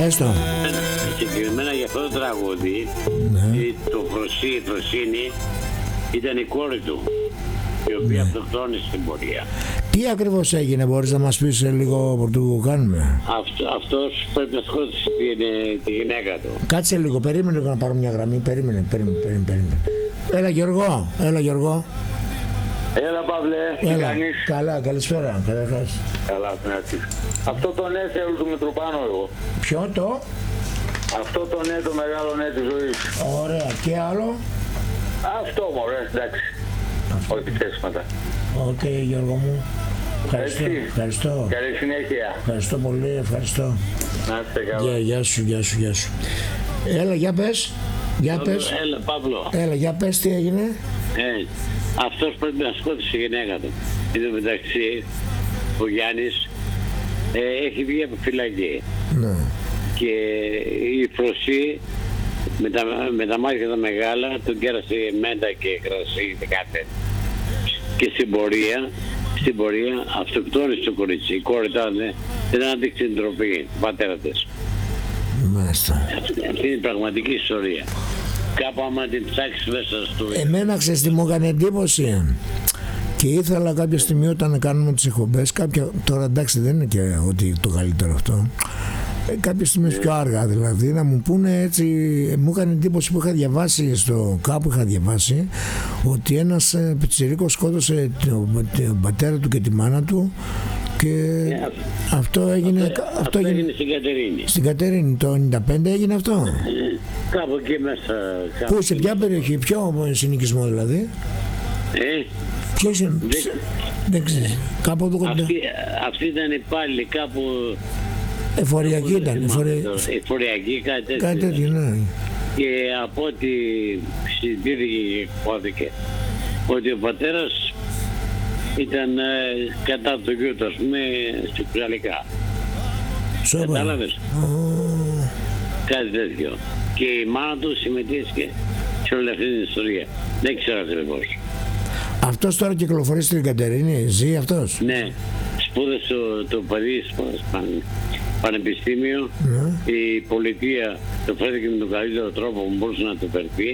Έστω. Συγκεκριμένα για αυτό το τραγούδι, το Φροσίνη ήταν η κόρη του, η οποία αυτοκτόνησε στην πορεία. Τι ακριβώς έγινε, μπορείς να μας πεις λίγο που το κάνουμε? Αυτός πρέπει να σκότωσε τη γυναίκα του. Κάτσε λίγο, περίμενε λίγο να πάρω μια γραμμή. Περίμενε. Έλα Γιώργο. Έλα Παύλε, τι κάνεις? Καλά, καλησπέρα. Καλά, αυτό το ναι θέλω του Μητροπάνου εγώ. Ποιο το? Αυτό το ναι, το μεγάλο ναι της ζωής. Ωραία, και άλλο? Αυτό μωρέ, εντάξει. Όχι θες μετά. Οκ, Γιώργο μου. Ευχαριστώ. Καλή συνέχεια. Ευχαριστώ πολύ, ευχαριστώ. Να είστε καλά. Γεια σου. Έλα, για πες. Έλα, Παύλο. Έλα, για πες τι έγινε. Αυτός πρέπει να σκότωσε τη γυναίκα του. Εν τω μεταξύ, ο Γιάννης έχει βγει από φυλακή. Ναι. Και η Φροσή με τα μάτια τα μεγάλα τον κέρασε μέντα και κρασί και κάτι. Και στην πορεία αυτοκτόνησε το κορίτσι. Η κόρη δεν άντεξε την τροπή του πατέρα της. Μάλιστα. Αυτή είναι η πραγματική ιστορία. Κάπου άμα την ψάξεις μέσα στο... Εμένα ξέρεις τι μου έκανε εντύπωση? Και ήθελα κάποια στιγμή όταν κάνουμε τις εκπομπές, τώρα εντάξει δεν είναι και ότι το καλύτερο αυτό, κάποια στιγμή πιο αργά δηλαδή, να μου πούνε έτσι, μου έκανε εντύπωση που είχα διαβάσει κάπου είχα διαβάσει ότι ένας πιτσιρίκος σκότωσε τον πατέρα του και τη μάνα του και αυτό έγινε στην Κατερίνη. Στην Κατερίνη το 95 έγινε αυτό. Κάπου εκεί μέσα. Πού, σε ποια περιοχή, ποιο συνοικισμό δηλαδή? Ποιος είναι? Δεν ξέρω. Κάπου εδώ κοντά. Αυτή ήταν υπάλληλοι κάπου. Εφοριακή ήταν. Εφοριακή, κάτι τέτοιο, ναι. Και από ό,τι συντήρηκε και εκπόθηκε ότι ο πατέρας ήταν κατά του γιου του, ας πούμε, σεξουαλικά. Κατάλαβες? Κάτι τέτοιο. Και η μάνα του συμμετείχε σε όλη αυτή την ιστορία. Δεν ξέρω ακριβώς. Αυτός τώρα κυκλοφορεί στην Κατερίνη, ζει αυτός? Ναι, σπούδασε το παιδί στο πανεπιστήμιο. Η πολιτεία το φέρθηκε με τον καλύτερο τρόπο που μπορούσε να το φερθεί.